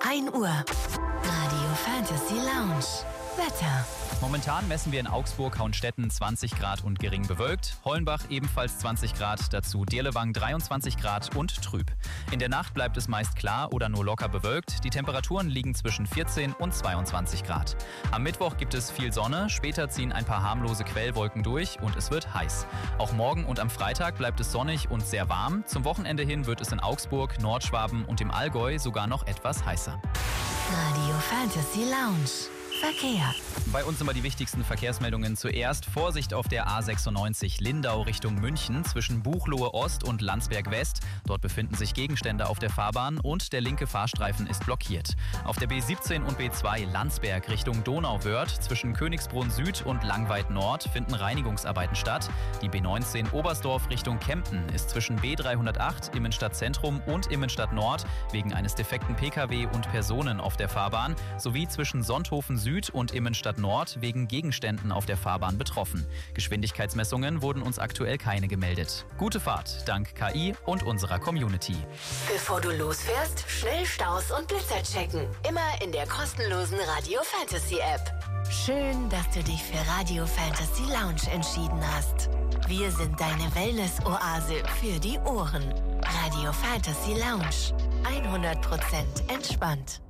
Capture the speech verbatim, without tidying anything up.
ein Uhr. Radio Fantasy Lounge. Wetter. Momentan messen wir in Augsburg, Hauenstetten zwanzig Grad und gering bewölkt, Hollenbach ebenfalls zwanzig Grad, dazu Dirlewang dreiundzwanzig Grad und trüb. In der Nacht bleibt es meist klar oder nur locker bewölkt, die Temperaturen liegen zwischen vierzehn und zweiundzwanzig Grad. Am Mittwoch gibt es viel Sonne, später ziehen ein paar harmlose Quellwolken durch und es wird heiß. Auch morgen und am Freitag bleibt es sonnig und sehr warm, zum Wochenende hin wird es in Augsburg, Nordschwaben und im Allgäu sogar noch etwas heißer. Radio Fantasy Lounge. Verkehr. Bei uns immer die wichtigsten Verkehrsmeldungen. Zuerst Vorsicht auf der A sechsundneunzig Lindau Richtung München zwischen Buchloe Ost und Landsberg West. Dort befinden sich Gegenstände auf der Fahrbahn und der linke Fahrstreifen ist blockiert. Auf der B siebzehn und B zwei Landsberg Richtung Donauwörth zwischen Königsbrunn Süd und Langweid Nord finden Reinigungsarbeiten statt. Die B neunzehn Oberstdorf Richtung Kempten ist zwischen B dreihundertacht Immenstadt Zentrum und Immenstadt Nord wegen eines defekten Pkw und Personen auf der Fahrbahn sowie zwischen Sonthofen Süd und Immenstadt Nord wegen Gegenständen auf der Fahrbahn betroffen. Geschwindigkeitsmessungen wurden uns aktuell keine gemeldet. Gute Fahrt, dank K I und unserer Community. Bevor du losfährst, schnell Staus und Blitzer checken. Immer in der kostenlosen Radio Fantasy App. Schön, dass du dich für Radio Fantasy Lounge entschieden hast. Wir sind deine Wellness-Oase für die Ohren. Radio Fantasy Lounge. hundert Prozent entspannt.